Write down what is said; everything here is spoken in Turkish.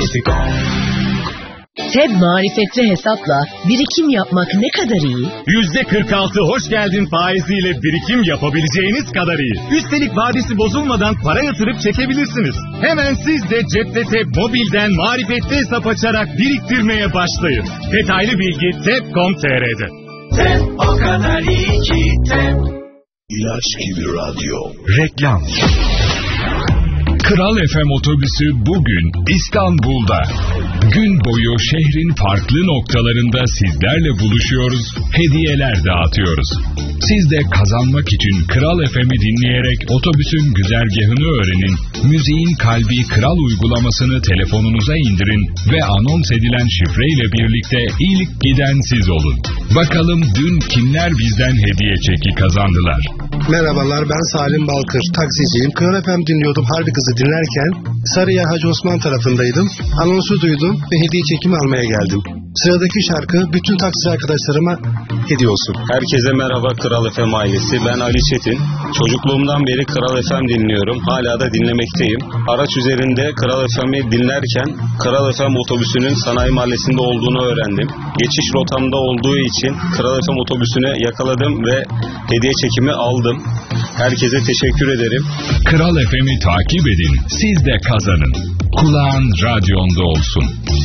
Marifeti.com. TEB marifetli hesapla birikim yapmak ne kadar iyi? %46 hoş geldin faiziyle birikim yapabileceğiniz kadar iyi. Üstelik vadesi bozulmadan para yatırıp çekebilirsiniz. Hemen siz de cepte TEB mobilden marifetli hesap açarak biriktirmeye başlayın. Detaylı bilgi TEB.com.tr'de. TEB o kadar iyi ki TEB. İlaç gibi radyo. Reklam. Kral FM otobüsü bugün İstanbul'da. Gün boyu şehrin farklı noktalarında sizlerle buluşuyoruz, hediyeler dağıtıyoruz. Siz de kazanmak için Kral FM'i dinleyerek otobüsün güzergahını öğrenin, müziğin kalbi Kral uygulamasını telefonunuza indirin ve anons edilen şifreyle birlikte ilk giden siz olun. Bakalım dün kimler bizden hediye çeki kazandılar? Merhabalar, ben Salim Balkır, taksiciyim. Kral FM dinliyordum, Harbi Kızı dinlerken Sarıya Hacı Osman tarafındaydım. Anonsu duydum ve hediye çekimi almaya geldim. Sıradaki şarkı bütün taksici arkadaşlarıma hediye olsun. Herkese merhaba Kral FM ailesi. Ben Ali Çetin. Çocukluğumdan beri Kral FM dinliyorum. Hala da dinlemekteyim. Araç üzerinde Kral FM'i dinlerken Kral FM otobüsünün Sanayi Mahallesi'nde olduğunu öğrendim. Geçiş rotamda olduğu için Kral FM otobüsünü yakaladım ve hediye çekimi aldım. Herkese teşekkür ederim. Kral FM'i takip edin. Siz de kazanın. Kulağın radyonda olsun.